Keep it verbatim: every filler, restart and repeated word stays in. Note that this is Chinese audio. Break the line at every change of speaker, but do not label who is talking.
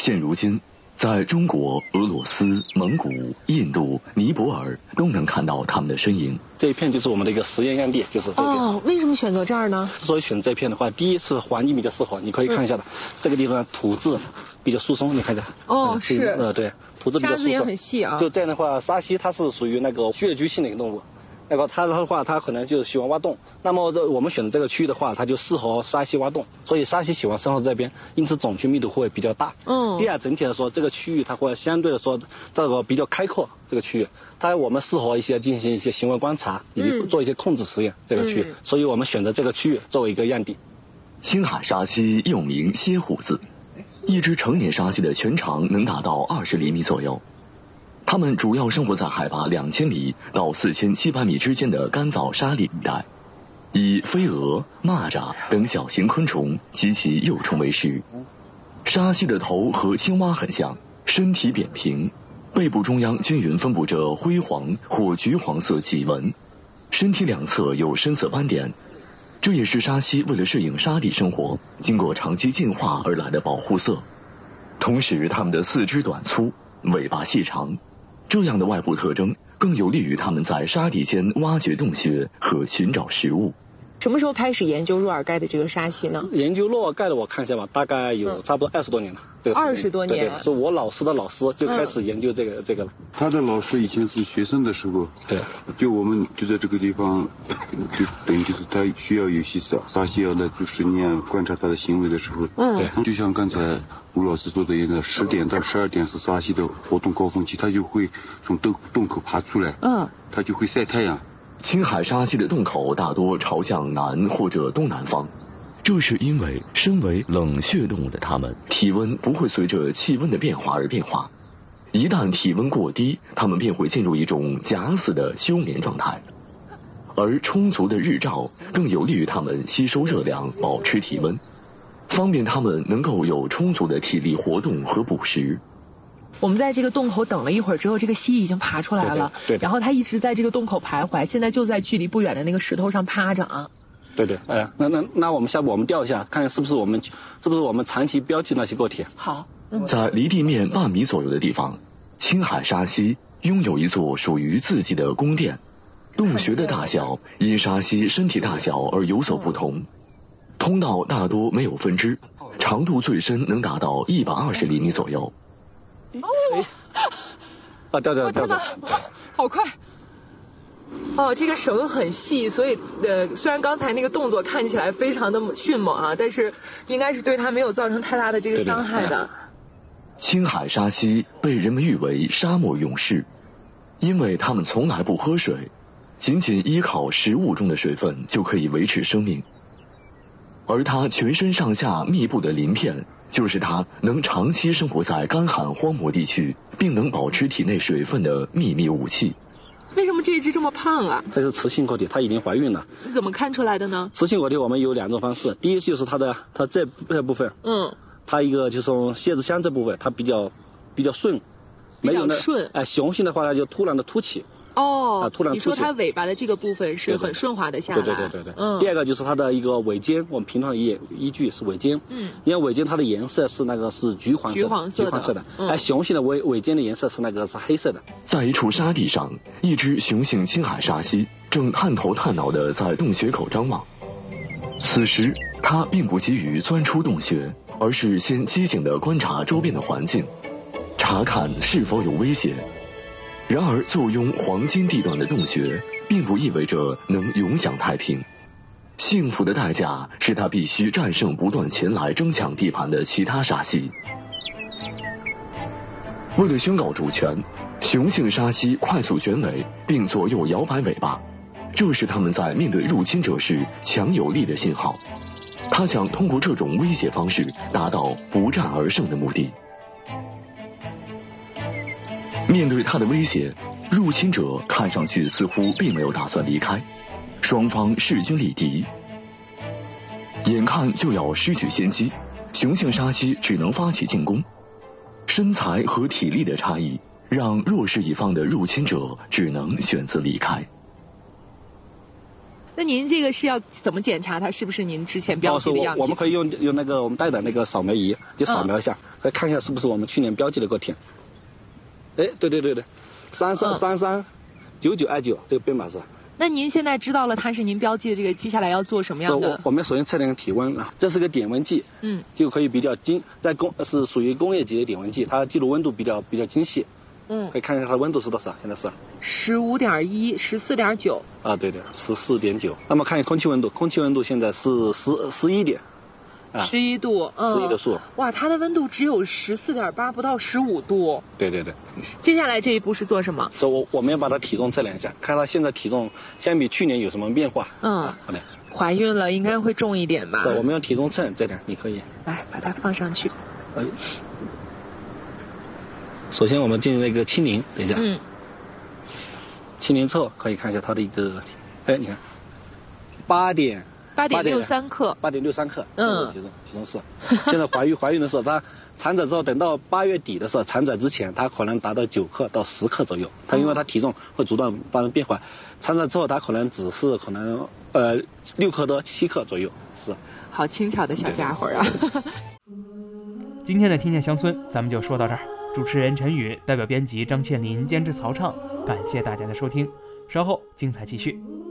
现如今，在中国、俄罗斯、蒙古、印度、尼泊尔都能看到他们的身影。
这一片就是我们的一个实验样地，就是这边。
哦，为什么选择这儿呢？
之所以选这片的话，第一是环境比较适合，你可以看一下的，嗯、这个地方土质比较疏松，你看一下。
哦，
嗯、
是。
呃，对，土质比较疏松。
沙子也很细啊。
就这样的话，沙溪它是属于那个穴居性的一个动物。那个它的话，它可能就喜欢挖洞。那么这我们选的这个区域的话，它就适合沙溪挖洞，所以沙溪喜欢生活在这边，因此种群密度会比较大。
嗯。
第二，整体来说，这个区域它会相对来说这个比较开阔，这个区域它我们适合一些进行一些行为观察以及做一些控制实验。嗯、这个区域，嗯、所以我们选择这个区域作为一个样地。
青海沙溪又名蝎虎子，一只成年沙溪的全长能达到二十厘米左右。它们主要生活在海拔两千米到四千七百米之间的干燥沙砾一带，以飞蛾、蚂蚱等小型昆虫及其幼虫为食。沙溪的头和青蛙很像，身体扁平，背部中央均匀分布着灰黄或橘黄色脊纹，身体两侧有深色斑点。这也是沙溪为了适应沙地生活，经过长期进化而来的保护色。同时，它们的四肢短粗，尾巴细长。这样的外部特征更有利于他们在沙地间挖掘洞穴和寻找食物。
什么时候开始研究若尔盖的这个沙溪呢？
研究若尔盖的我看一下吧，大概有差不多二十多年了。这个
二十多年，
对对，是我老师的老师就开始研究这个、嗯、这个了。
他的老师以前是学生的时候，
对，
就我们就在这个地方，就等于就是他需要有些沙沙溪要来做实验观察他的行为的时候，
嗯，
对，就像刚才吴老师说的一样，十点到十二点是沙溪的活动高峰期，他就会从洞洞口爬出来，
嗯，
他就会晒太阳。
青海沙溪的洞口大多朝向南或者东南方，这是因为身为冷血动物的它们，体温不会随着气温的变化而变化。一旦体温过低，它们便会进入一种假死的休眠状态。而充足的日照更有利于它们吸收热量，保持体温，方便它们能够有充足的体力活动和捕食。
我们在这个洞口等了一会儿之后，这个蜥蜴已经爬出来了，
对对对，
然后它一直在这个洞口徘徊，现在就在距离不远的那个石头上趴着啊。
对对，哎、呃，那那那我们下步我们调一下，看看是不是我们是不是我们长期标记那些个体。
好，
嗯、在离地面半米左右的地方，青海沙溪拥有一座属于自己的宫殿，洞穴的大小因沙溪身体大小而有所不同，通道大多没有分支，长度最深能达到一百二十厘米左右。
哦，
啊，掉掉掉掉，
好快！哦，这个绳很细，所以呃，虽然刚才那个动作看起来非常的迅猛啊，但是应该是对它没有造成太大的这个伤害的。对对对，
青海沙溪被人们誉为沙漠勇士，因为它们从来不喝水，仅仅依靠食物中的水分就可以维持生命。而它全身上下密布的鳞片，就是它能长期生活在干旱荒漠地区，并能保持体内水分的秘密武器。
为什么这一只这么胖啊？
这是雌性个体，它已经怀孕了。
你怎么看出来的呢？
雌性个体我们有两种方式，第一就是它的它这这部分，
嗯，
它一个就是从蝎子箱这部分，它比较比较顺，
比较顺。
哎、呃，雄性的话它就突然的凸起。
哦，
啊，突然
你说它尾巴的这个部分是很顺滑的下来，
对对对对对。
嗯。
第二个就是它的一个尾尖，我们平常也依据是尾尖，
嗯，
因为尾尖它的颜色是那个是橘黄色，
橘黄色的，
橘黄色的，
嗯、
而雄性的尾尾尖的颜色是那个是黑色的。
在一处沙地上，一只雄性青海沙溪正探头探脑地在洞穴口张望。此时，它并不急于钻出洞穴，而是先机警地观察周边的环境，查看是否有威胁。然而，坐拥黄金地段的洞穴，并不意味着能永享太平。幸福的代价是它必须战胜不断前来争抢地盘的其他沙溪。为了宣告主权，雄性沙溪快速卷尾，并左右摇摆尾巴，这是它们在面对入侵者时强有力的信号。它想通过这种威胁方式，达到不战而胜的目的。面对他的威胁，入侵者看上去似乎并没有打算离开，双方势均力敌。眼看就要失去先机，雄性沙溪只能发起进攻。身材和体力的差异，让弱势一方的入侵者只能选择离开。
那您这个是要怎么检查它是不是您之前标记的样体？
哦、我, 我们可以用用那个我们带的那个扫描仪，就扫描一下，来、嗯、看一下是不是我们去年标记的个田。哎，对对对对，三三三三九九 I 九这个编码是。
那您现在知道了它是您标记的这个，接下来要做什么样的？
我我们首先测量体温啊，这是个点温计，
嗯，
就可以比较精，在工是属于工业级的点温计，它记录温度比较比较精细。嗯，可以看一下它的温度是多少，现在是
十五点一，十四点九。
啊，对对，十四点九。那么看一下空气温度，空气温度现在是十十一点。
十一度，嗯，
十一的数，
哇，它的温度只有十四点八，不到十五度。
对对对。
接下来这一步是做什么？
所以我我们要把它体重测量一下，看它现在体重相比去年有什么变化。
嗯，
啊、好的。
怀孕了应该会重一点吧？
是，我们用体重秤这量，你可以
来把它放上去。
哎。首先我们进入那个清零，等一下。
嗯。清
零之后可以看一下它的一个，哎，你看，八点。
八点六三克，
八点六三克，
嗯，
体重体重是。现在怀孕怀孕的时候，它产仔之后，等到八月底的时候，产仔之前，它可能达到九克到十克左右。它因为它体重会逐渐发生变化，产仔之后，它可能只是可能呃六克多七克左右。是。
好轻巧的小家伙啊！
今天的听见乡村咱们就说到这儿。主持人陈宇，代表编辑张倩林，监制曹畅，感谢大家的收听。稍后精彩继续。